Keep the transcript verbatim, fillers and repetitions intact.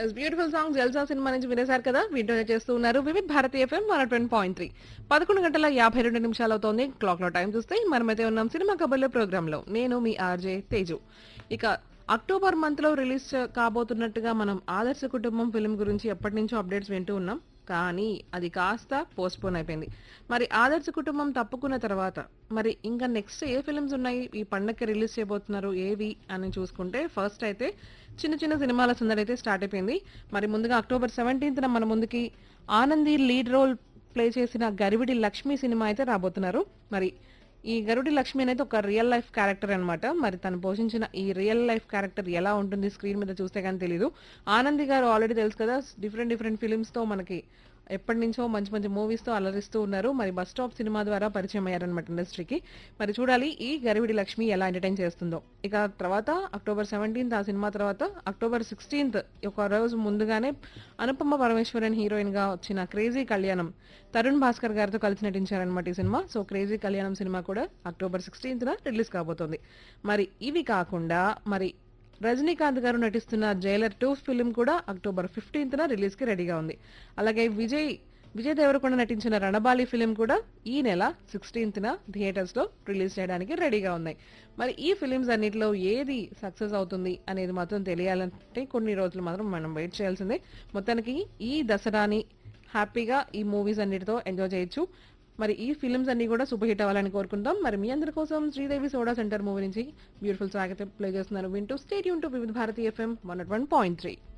Yes beautiful song జల్సా cinema నుంచి వినేశారు కదా. Video చేస్తూ ఉన్నారు Vividh Bharati FM one twenty point three. పదకొండు గంటల యాభై రెండు నిమిషాలు అవుతోంది క్లాక్ లో. టైం చూస్తే మనమైతే ఉన్నాం సినిమా కబుర్ల ప్రోగ్రామ్ లో. నేను మీ ఆర్జే తేజు. ఇక అక్టోబర్ మంత్ లో రిలీజ్ కాబోతున్నట్టుగా మనం ఆదర్శ కుటుంబం ఫిల్మ్ గురించి ఎప్పటి నుంచో అప్డేట్స్ వింటూ ఉన్నాం. కానీ అది కాస్త పోస్ట్ పోన్ అయిపోయింది. మరి ఆదర్శ కుటుంబం తప్పుకున్న తర్వాత మరి ఇంకా నెక్స్ట్ ఏ ఫిల్మ్స్ ఉన్నాయి, ఈ పండగకి రిలీజ్ చేయబోతున్నారు ఏవి అని చూసుకుంటే ఫస్ట్ అయితే చిన్న చిన్న సినిమాల సందడి అయితే స్టార్ట్ అయిపోయింది. మరి ముందుగా అక్టోబర్ సెవెంటీన్త్ మన ముందుకి ఆనంది లీడ్ రోల్ ప్లే చేసిన గరివిడి లక్ష్మి సినిమా అయితే రాబోతున్నారు. మరి ఈ గరుడి లక్ష్మి అనేది ఒక రియల్ లైఫ్ క్యారెక్టర్ అన్నమాట. మరి తను పోషించిన ఈ రియల్ లైఫ్ క్యారెక్టర్ ఎలా ఉంటుంది స్క్రీన్ మీద చూస్తే కానీ తెలీదు. ఆనంది గారు ఆల్రెడీ తెలుసు కదా, డిఫరెంట్ డిఫరెంట్ ఫిలిమ్స్ తో మనకి ఎప్పటి నుంచో మంచి మంచి మూవీస్ తో అలరిస్తూ ఉన్నారు. మరి బస్ స్టాప్ సినిమా ద్వారా పరిచయం అయ్యారనమాట ఇండస్ట్రీకి. మరి చూడాలి ఈ గరివిడి లక్ష్మి ఎలా ఎంటర్టైన్ చేస్తుందో. ఇక తర్వాత అక్టోబర్ సెవెంటీన్త్ ఆ సినిమా తర్వాత అక్టోబర్ సిక్స్టీన్త్ ఒక రోజు ముందుగానే అనుపమ పరమేశ్వరన్ హీరోయిన్ గా వచ్చిన క్రేజీ కళ్యాణం తరుణ్ భాస్కర్ గారితో కలిసి నటించారనమాట ఈ సినిమా. సో క్రేజీ కళ్యాణం సినిమా కూడా అక్టోబర్ సిక్స్టీన్త్ రిలీజ్ కాబోతోంది. మరి ఇవి కాకుండా మరి రజనీకాంత్ గారు నటిస్తున్న జైలర్ టూ ఫిలిం కూడా అక్టోబర్ ఫిఫ్టీన్త్ రిలీజ్ కి రెడీగా ఉంది. అలాగే విజయ్ విజయ్ దేవరకొండ నటించిన రణబాలి ఫిలిం కూడా ఈ నెల సిక్స్టీన్త్ థియేటర్స్ లో రిలీజ్ చేయడానికి రెడీగా ఉన్నాయి. మరి ఈ ఫిలిమ్స్ అన్నిటిలో ఏది సక్సెస్ అవుతుంది అనేది మాత్రం తెలియాలంటే కొన్ని రోజులు మాత్రం మనం వెయిట్ చేయాల్సిందే. మొత్తానికి ఈ దసరాని హ్యాపీగా ఈ మూవీస్ అన్నిటితో ఎంజాయ్ చేయొచ్చు. మరి ఈ ఫిల్మ్స్ అన్ని కూడా సూపర్ హిట్ అవ్వాలని కోరుకుంటాం. మరి మీ అందరి కోసం శ్రీదేవి సోడా సెంటర్ మూవీ నుంచి బ్యూటిఫుల్ సాంగ్ అయితే ప్లే చేస్తున్నారు. వింటూ స్టే ట్యూన్ టు వివిధ Bharati FM one point three.